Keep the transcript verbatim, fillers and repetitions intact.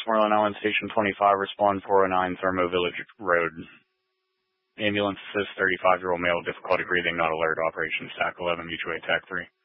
Westmoreland Island, Station twenty-five, respond four oh nine Thermo Village Road. Ambulance assist thirty-five-year-old male, difficulty breathing, not alert. Operations T A C eleven, mutual aid T A C three.